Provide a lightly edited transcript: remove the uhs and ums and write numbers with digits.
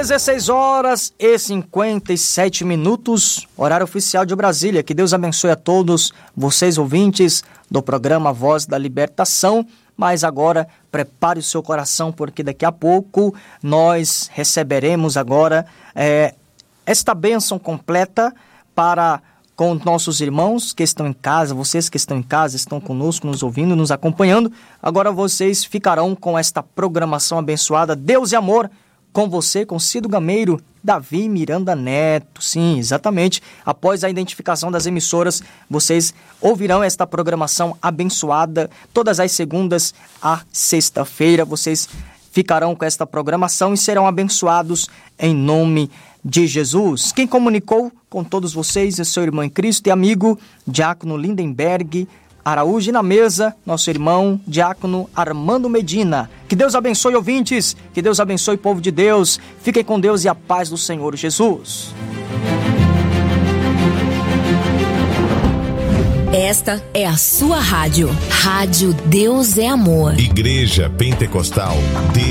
16 horas e 57 minutos, horário oficial de Brasília. Que Deus abençoe a todos vocês, ouvintes do programa Voz da Libertação. Mas agora, prepare o seu coração, porque daqui a pouco nós receberemos agora esta bênção completa para com nossos irmãos que estão em casa. Vocês que estão em casa, estão conosco, nos ouvindo, nos acompanhando. Agora vocês ficarão com esta programação abençoada, Deus e Amor, com você, com Cido Gameiro, Davi Miranda Neto. Sim, exatamente. Após a identificação das emissoras, vocês ouvirão esta programação abençoada todas as segundas à sexta-feira. Vocês ficarão com esta programação e serão abençoados em nome de Jesus. Quem comunicou com todos vocês é seu irmão em Cristo e amigo Diácono Lindenberg Araújo, e na mesa, nosso irmão Diácono Armando Medina. Que Deus abençoe, ouvintes, que Deus abençoe, povo de Deus. Fiquem com Deus e a paz do Senhor Jesus. Esta é a sua rádio. Rádio Deus é Amor. Igreja Pentecostal